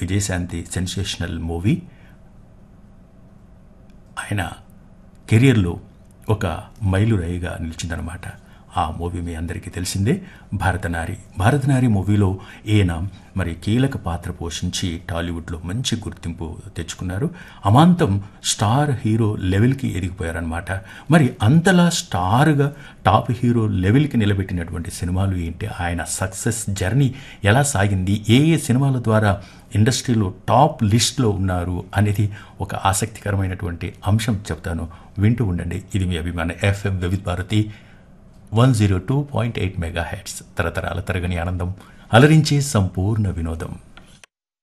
Vijayashanti sensational movie ఆయన కెరియర్లో ఒక మైలురాయిగా నిలిచిందనమాట. ఆ మూవీ మీ అందరికీ తెలిసిందే, భారతనారి మూవీలో ఈయన మరి కీలక పాత్ర పోషించి టాలీవుడ్లో మంచి గుర్తింపు తెచ్చుకున్నారు. అమాంతం స్టార్ హీరో లెవెల్కి ఎదిగిపోయారనమాట. మరి అంతలా స్టార్గా టాప్ హీరో లెవెల్కి నిలబెట్టినటువంటి సినిమాలు ఏంటి, ఆయన సక్సెస్ జర్నీ ఎలా సాగింది, ఏ సినిమాల ద్వారా ఇండస్ట్రీలో టాప్ లిస్ట్లో ఉన్నారు అనేది ఒక ఆసక్తికరమైనటువంటి అంశం చెప్తాను, వింటూ ఉండండి. ఇది మీ అభిమాన FM వివిధ భారతి 102.8 మెగాహెర్ట్జ్, తరతరాల తరగని ఆనందం, అలరించే సంపూర్ణ వినోదం.